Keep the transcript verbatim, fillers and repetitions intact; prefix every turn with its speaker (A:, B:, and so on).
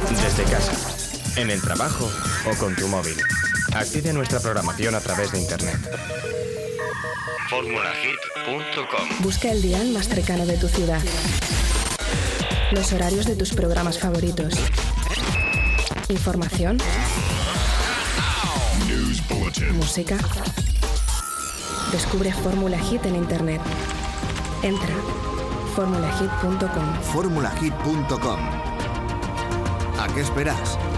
A: Desde casa, en el trabajo o con tu móvil. Accede a nuestra programación a través de internet. Fórmula Hit punto com.
B: Busca el dial más cercano de tu ciudad. Los horarios de tus programas favoritos. Información. Música. Descubre Fórmula Hit en internet. Entra. Fórmula Hit punto com.
C: Fórmula Hit punto com. ¿A qué esperas?